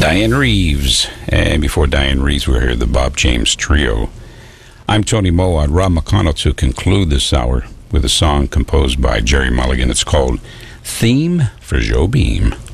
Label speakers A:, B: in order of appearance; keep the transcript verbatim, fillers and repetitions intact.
A: Diane Reeves. And before Diane Reeves, we heard the Bob James Trio. I'm Tony Mowatt. Rob McConnell to conclude this hour with a song composed by Jerry Mulligan. It's called Theme for Joe Beam.